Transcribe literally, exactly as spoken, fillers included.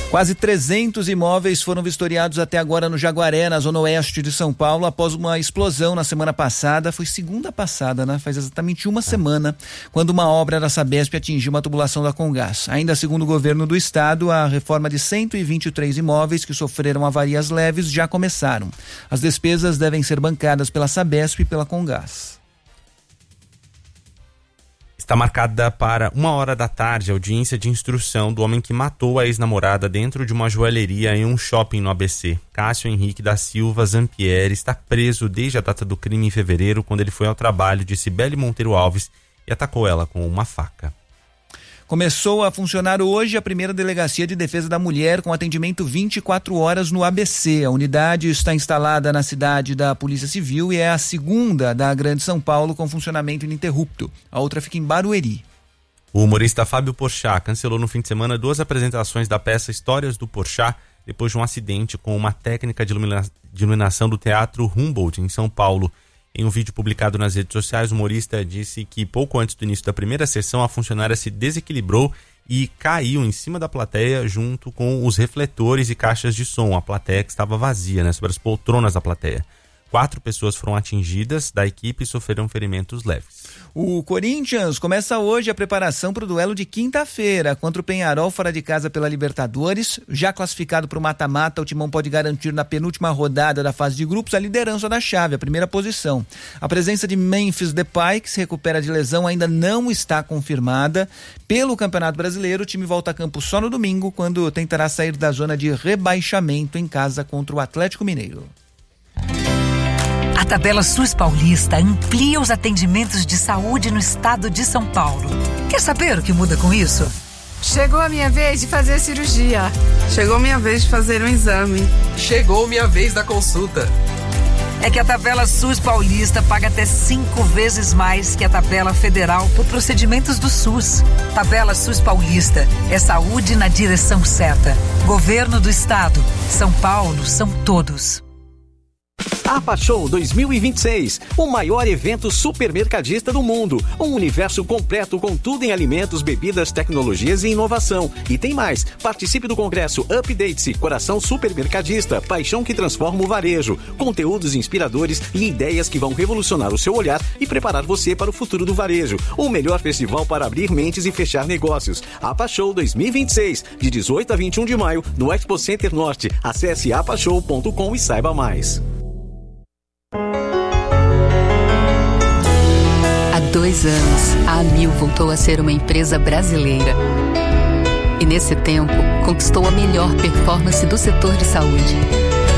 Quase trezentos imóveis foram vistoriados até agora no Jaguaré, na zona oeste de São Paulo, após uma explosão na semana passada. Foi segunda passada, né? Faz exatamente uma semana, quando uma obra da Sabesp atingiu uma tubulação da Comgás. Ainda segundo o governo do estado, a reforma de cento e vinte e três imóveis que sofreram avarias leves já começaram. As despesas devem ser bancadas pela Sabesp e pela Comgás. Está marcada para uma hora da tarde a audiência de instrução do homem que matou a ex-namorada dentro de uma joalheria em um shopping no A B C. Cássio Henrique da Silva Zampieri está preso desde a data do crime em fevereiro, quando ele foi ao trabalho de Cibele Monteiro Alves e atacou ela com uma faca. Começou a funcionar hoje a primeira Delegacia de Defesa da Mulher com atendimento vinte e quatro horas no A B C. A unidade está instalada na cidade da Polícia Civil e é a segunda da Grande São Paulo com funcionamento ininterrupto. A outra fica em Barueri. O humorista Fábio Porchat cancelou no fim de semana duas apresentações da peça Histórias do Porchat depois de um acidente com uma técnica de, ilumina- de iluminação do Teatro Humboldt, em São Paulo. Em um vídeo publicado nas redes sociais, o humorista disse que pouco antes do início da primeira sessão, a funcionária se desequilibrou e caiu em cima da plateia junto com os refletores e caixas de som. A plateia que estava vazia, né, sobre as poltronas da plateia. Quatro pessoas foram atingidas da equipe e sofreram ferimentos leves. O Corinthians começa hoje a preparação para o duelo de quinta-feira contra o Peñarol fora de casa pela Libertadores. Já classificado para o mata-mata, o Timão pode garantir na penúltima rodada da fase de grupos a liderança da chave, a primeira posição. A presença de Memphis Depay, que se recupera de lesão, ainda não está confirmada. Pelo Campeonato Brasileiro, o time volta a campo só no domingo, quando tentará sair da zona de rebaixamento em casa contra o Atlético Mineiro. A Tabela SUS Paulista amplia os atendimentos de saúde no estado de São Paulo. Quer saber o que muda com isso? Chegou a minha vez de fazer a cirurgia. Chegou a minha vez de fazer um exame. Chegou a minha vez da consulta. É que a Tabela SUS Paulista paga até cinco vezes mais que a Tabela Federal por procedimentos do SUS. Tabela SUS Paulista é saúde na direção certa. Governo do Estado. São Paulo são todos. APA Show dois mil e vinte e seis, o maior evento supermercadista do mundo. Um universo completo com tudo em alimentos, bebidas, tecnologias e inovação. E tem mais, participe do congresso Update-se, Coração Supermercadista, paixão que transforma o varejo. Conteúdos inspiradores e ideias que vão revolucionar o seu olhar e preparar você para o futuro do varejo. O melhor festival para abrir mentes e fechar negócios. APA Show dois mil e vinte e seis, de dezoito a vinte e um de maio, no Expo Center Norte. Acesse apa show ponto com e saiba mais. Há dois anos, a Amil voltou a ser uma empresa brasileira. E nesse tempo, conquistou a melhor performance do setor de saúde.